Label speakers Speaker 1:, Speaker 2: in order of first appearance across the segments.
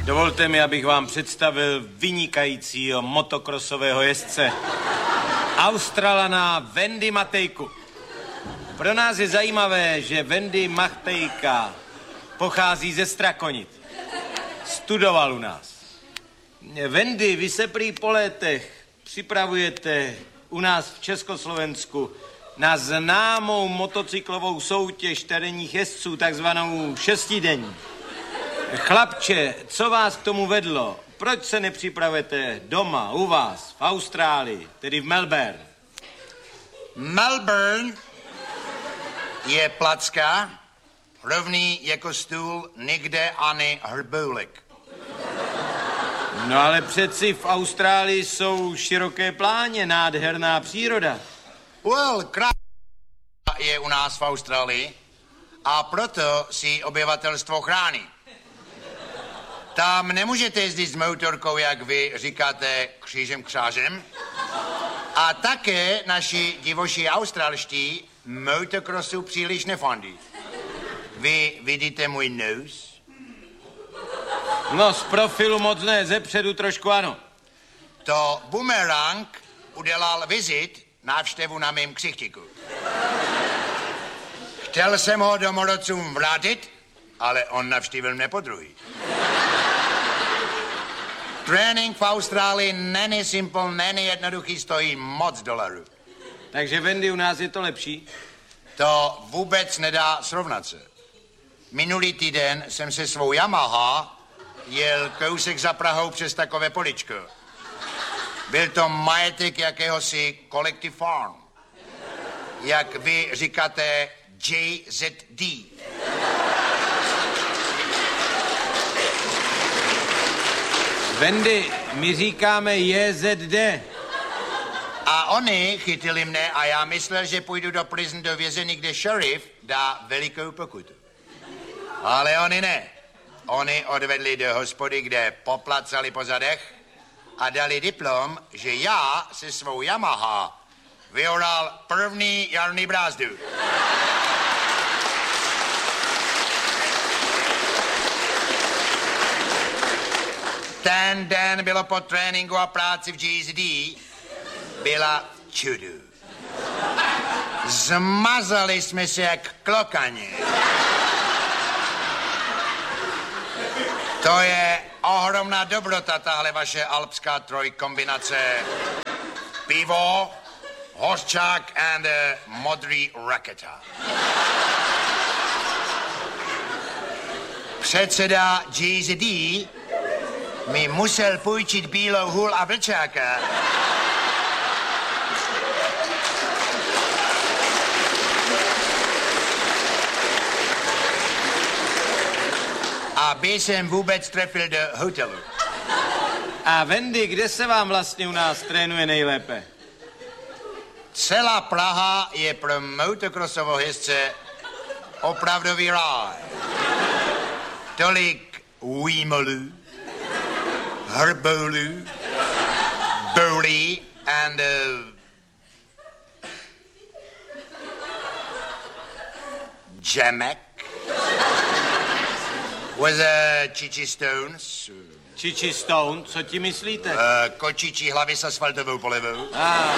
Speaker 1: Dovolte mi, abych vám představil vynikajícího motokrosového jezdce. Australana Wendy Matejku. Pro nás je zajímavé, že Wendy Matejka pochází ze Strakonic. Studoval u nás. Wendy, vy se prý po letech připravujete u nás v Československu na známou motocyklovou soutěž terénních jezdců, takzvanou šestidenní. Chlapče, co vás k tomu vedlo? Proč se nepřipravujete doma, u vás, v Austrálii, tedy v Melbourne?
Speaker 2: Melbourne je placka, rovný jako stůl, nikde ani hrboulik.
Speaker 1: No ale přeci v Austrálii jsou široké pláně, nádherná příroda.
Speaker 2: Well, je u nás v Austrálii a proto si obyvatelstvo chrání. Tam nemůžete jezdit s motorkou, jak vy říkáte, křížem křážem. A také naši divoší australští motocrossu příliš nefandí. Vy vidíte můj nos?
Speaker 1: No, z profilu moc ne, zepředu trošku ano.
Speaker 2: To Boomerang udělal návštěvu na mém ksichtiku. Chtěl jsem ho domorodcům vrátit, ale on navštívil mě podruhý. Trénink v Austrálii není simple, není jednoduchý, stojí moc $.
Speaker 1: Takže Wendy, u nás je to lepší?
Speaker 2: To vůbec nedá srovnat se. Minulý týden jsem se svou Yamaha jel kousek za Prahou přes takové poličko. Byl to majetek jakéhosi Collective Farm. Jak vy říkáte, JZD.
Speaker 1: Wendy, my říkáme JZD.
Speaker 2: A oni chytili mne a já myslel, že půjdu do prison, do vězení, kde šerif dá velikou pokutu. Ale oni ne. Oni odvedli do hospody, kde poplacali po zadech a dali diplom, že já se svou Yamaha vyoral první jarní brázdu. Ten den bylo po tréninku a práci v GSD, byla čudu. Zmazali jsme se jak klokani. To je ohromná dobrota, tahle vaše alpská trojkombinace. Pivo, hořčák and modrý raketa. Předseda GZD mi musel půjčit bílou hůl a vlčáka. Aby jsem vůbec trefil do hotelu.
Speaker 1: A Wendy, kde se vám vlastně u nás trénuje nejlépe?
Speaker 2: Celá Praha je pro motocrossovou jezdce opravdový ráj. Tolik výmolů, hrbolů, boulí and jamek. With Chichi Stones.
Speaker 1: Chichi Stone, co ti myslíte?
Speaker 2: Kočičí hlavy s asfaltovou polevou.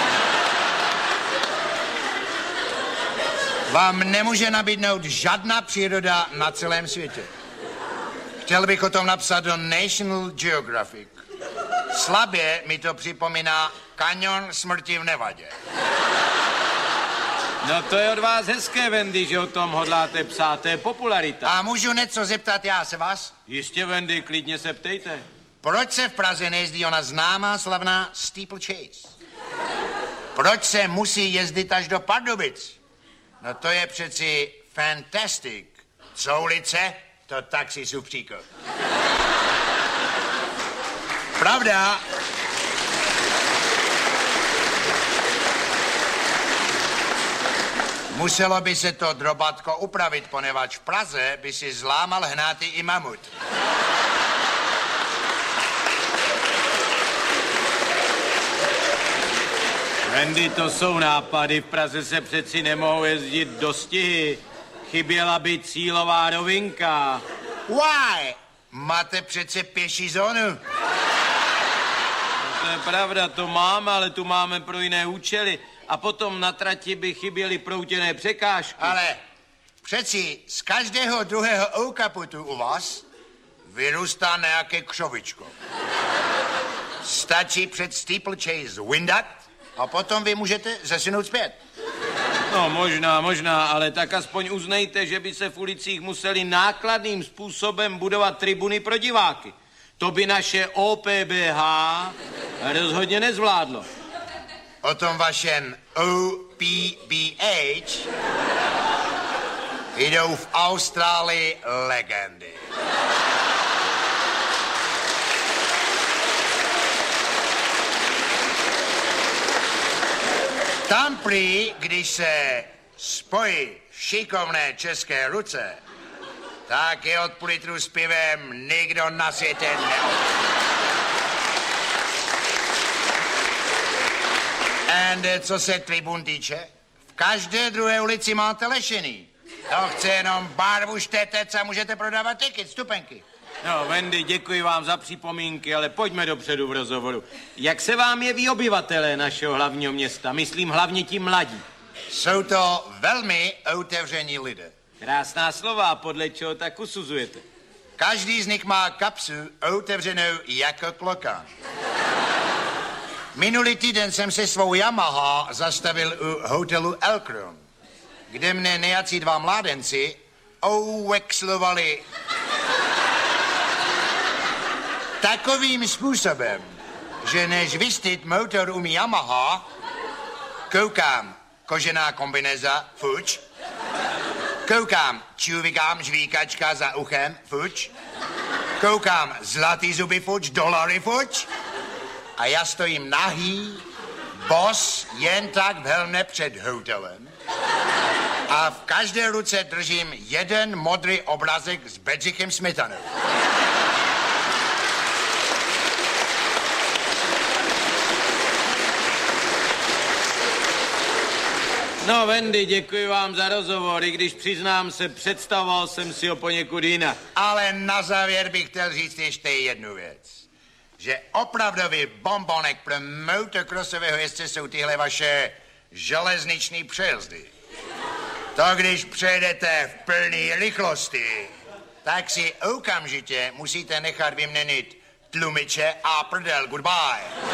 Speaker 2: Vám nemůže nabídnout žádná příroda na celém světě. Chtěl bych o tom napsat do National Geographic. Slabě mi to připomíná Kaňon smrti v Nevadě.
Speaker 1: No to je od vás hezké, Wendy, že o tom hodláte psát, to je popularita.
Speaker 2: A můžu něco zeptat já se vás?
Speaker 1: Jistě, Wendy, klidně se ptejte.
Speaker 2: Proč se v Praze nejezdí ona známá slavná steeplechase? Proč se musí jezdit až do Pardubic? No to je přeci fantastic. Co ulice, to taxi supříko. Pravda? Muselo by se to drobatko upravit, poněvadž v Praze by si zlámal hnátý i mamut.
Speaker 1: Wendy, to jsou nápady, v Praze se přeci nemohou jezdit do stihy. Chyběla by cílová rovinka.
Speaker 2: Why? Máte přece pěší zónu.
Speaker 1: To je pravda, to máme, ale tu máme pro jiné účely. A potom na trati by chyběly proutěné překážky.
Speaker 2: Ale přeci z každého druhého oukaputu u vás vyrůstá nějaké křovičko. Stačí před steeplechase vyndat a potom vy můžete zesunout zpět.
Speaker 1: No možná, ale tak aspoň uznejte, že by se v ulicích museli nákladným způsobem budovat tribuny pro diváky. To by naše OPBH rozhodně nezvládlo.
Speaker 2: O tom vašem OPBH jdou v Austrálii legendy. Tam prý, když se spojí šikovné české ruce, tak je od půl litru s pivem nikdo na světě neodpustí. And co se tribun týče, v každé druhé ulici máte lešený. To chce jenom barvu štetec a můžete prodávat tiket, vstupenky.
Speaker 1: No, Wendy, děkuji vám za připomínky, ale pojďme dopředu v rozhovoru. Jak se vám jeví obyvatelé našeho hlavního města? Myslím hlavně ti mladí.
Speaker 2: Jsou to velmi otevření lidé.
Speaker 1: Krásná slova, podle čeho tak usuzujete?
Speaker 2: Každý z nich má kapsu otevřenou jako klokan. Minulý týden jsem se svou Yamaha zastavil u hotelu Elkron, kde mne nějací dva mládenci ovexlovali takovým způsobem, že než vystít motor u Yamaha, koukám kožená kombineza, fuč, koukám čuvikám žvíkačka za uchem, fuč, koukám zlatý zuby, fuč, dolary, fuč, a já stojím nahý, bos, jen tak v helmě před hotelem a v každé ruce držím jeden modrý obrazek s Bedřichem Smetanou.
Speaker 1: No, Wendy, děkuji vám za rozhovor, i když přiznám se, představoval jsem si ho poněkud jinak.
Speaker 2: Ale na závěr bych chtěl říct ještě jednu věc. Že opravdový bombonek pro motocrossového jezdce jsou tyhle vaše železniční přejezdy. To, když přejedete v plné rychlosti, tak si okamžitě musíte nechat vyměnit tlumiče a prdel. Goodbye.